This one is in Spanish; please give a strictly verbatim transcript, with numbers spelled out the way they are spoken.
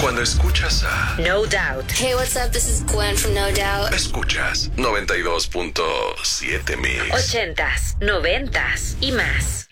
Cuando escuchas a No Doubt. Hey, what's up? This is Gwen from No Doubt. Escuchas noventa y dos punto siete Mix. Ochentas, noventas y más.